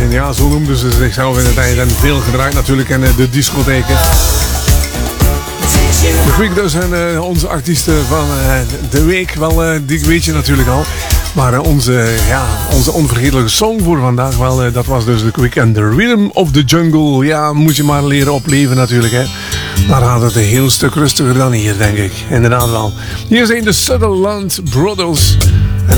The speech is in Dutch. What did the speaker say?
En ja, zo noemden ze zichzelf in de tijd. En veel gedraaid natuurlijk in de discotheken. De Freak dus en onze artiesten van de week. Wel, die weet je natuurlijk al. Maar onze onvergetelijke song voor vandaag, wel, dat was dus The Quick and the Rhythm of the Jungle. Ja, moet je maar leren opleven natuurlijk, hè. Daar gaat het een heel stuk rustiger dan hier, denk ik. Inderdaad wel. Hier zijn de Sutherland Brothers